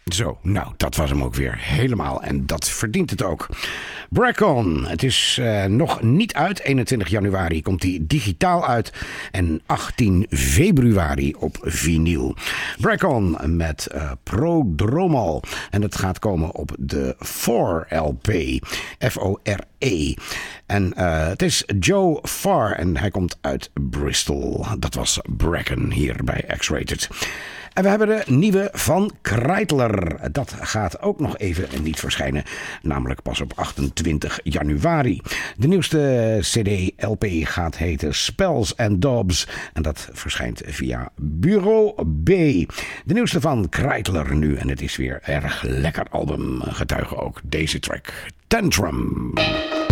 Zo, nou, dat was hem ook weer helemaal. En dat verdient het ook. Brack-On. Het is nog niet uit. 21 januari komt hij digitaal uit. En 18 februari op vinyl. Brack-On met Prodromal. En het gaat komen op de 4LP. F-O-R-E. En het is Joe Farr. En hij komt uit Bristol. Dat was Bracken hier bij X-Rated. En we hebben de nieuwe van Kreitler. Dat gaat ook nog even niet verschijnen. Namelijk pas op 28 januari. De nieuwste CD-LP gaat heten Spells and Daubs. En dat verschijnt via Bureau B. De nieuwste van Kreitler nu. En het is weer erg lekker album. Getuige ook deze track. Tantrum.